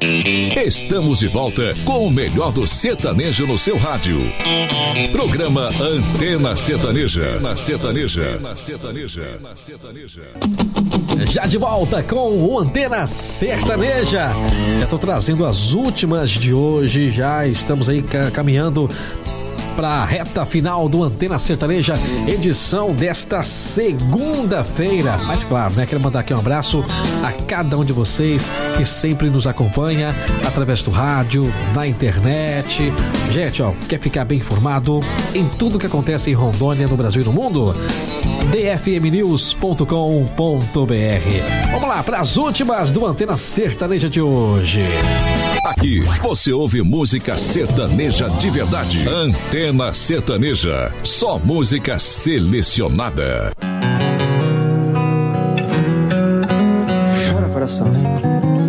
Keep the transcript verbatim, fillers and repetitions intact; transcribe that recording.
Estamos de volta com o melhor do sertanejo no seu rádio. Programa Antena Sertaneja. Na Sertaneja. Na Sertaneja. Na Sertaneja. Já de volta com o Antena Sertaneja. Já estou trazendo as últimas de hoje. Já estamos aí caminhando para a reta final do Antena Sertaneja, edição desta segunda-feira. Mas claro, né? Quero mandar aqui um abraço a cada um de vocês que sempre nos acompanha através do rádio, na internet. Gente, ó, quer ficar bem informado em tudo que acontece em Rondônia, no Brasil e no mundo? d f m news ponto com ponto b r. Vamos lá para as últimas do Antena Sertaneja de hoje. Aqui você ouve música sertaneja de verdade. Antena Sertaneja, só música selecionada. Chora, coração.